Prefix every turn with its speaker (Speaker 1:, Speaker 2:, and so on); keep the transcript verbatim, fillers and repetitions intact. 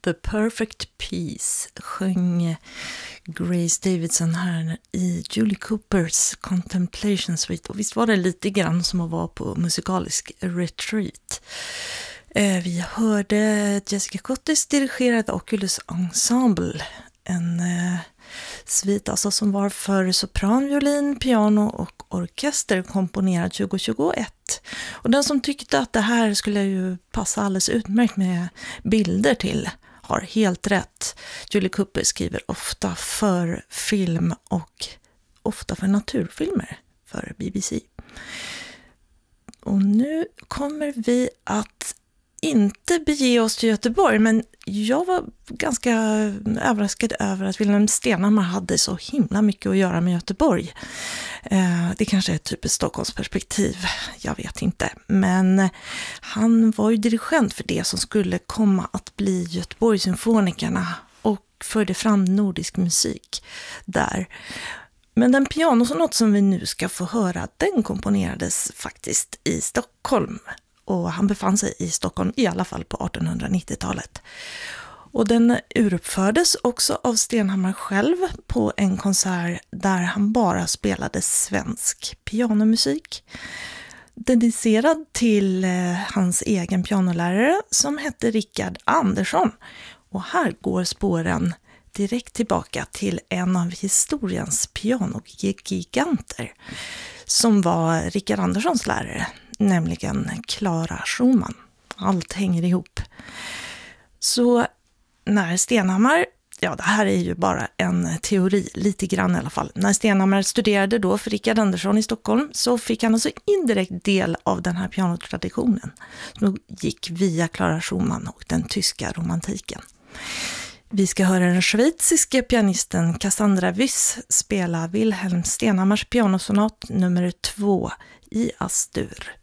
Speaker 1: The Perfect Peace sjöng Grace Davidson här i Julie Coopers Contemplation Suite. Och visst var det lite grann som att vara på musikalisk retreat. Eh, vi hörde Jessica Cottis dirigerade Oculus Ensemble. En eh, svit alltså som var för sopran, violin, piano och orkester, komponerad tjugo tjugoett. Och den som tyckte att det här skulle ju passa alldeles utmärkt med bilder till har helt rätt. Julie Cooper skriver ofta för film och ofta för naturfilmer för B B C. Och nu kommer vi att inte bege oss till Göteborg, men jag var ganska överraskad över att Wilhelm Stenhammar hade så himla mycket att göra med Göteborg. Eh, det kanske är ett typiskt Stockholmsperspektiv, jag vet inte. Men han var ju dirigent för det som skulle komma att bli Göteborgssymfonikerna och förde fram nordisk musik där. Men den pianosonat som vi nu ska få höra, den komponerades faktiskt i Stockholm. Och han befann sig i Stockholm i alla fall på artonhundranittiotalet. Och den uruppfördes också av Stenhammar själv på en konsert där han bara spelade svensk pianomusik. Dedicerad till eh, hans egen pianolärare som hette Rickard Andersson. Och här går spåren direkt tillbaka till en av historiens pianogiganter som var Rickard Anderssons lärare, nämligen Clara Schumann. Allt hänger ihop. Så när Stenhammar, ja det här är ju bara en teori, lite grann i alla fall. När Stenhammar studerade då för Rickard Andersson i Stockholm så fick han alltså indirekt del av den här pianotraditionen som gick via Clara Schumann och den tyska romantiken. Vi ska höra den schweiziske pianisten Cassandra Wyss spela Wilhelm Stenhammars pianosonat nummer två i Astur.